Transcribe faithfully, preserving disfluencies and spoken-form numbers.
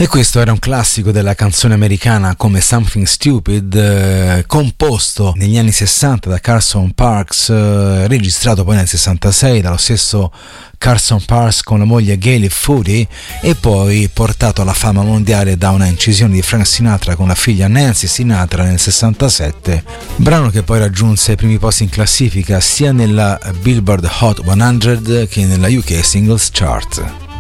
E questo era un classico della canzone americana come Something Stupid, eh, composto negli anni sessanta da Carson Parks, eh, registrato poi nel sessantasei dallo stesso Carson Parks con la moglie Gayle Footy e poi portato alla fama mondiale da una incisione di Frank Sinatra con la figlia Nancy Sinatra nel sessantasette, brano che poi raggiunse i primi posti in classifica sia nella Billboard Hot cento che nella U K Singles Chart.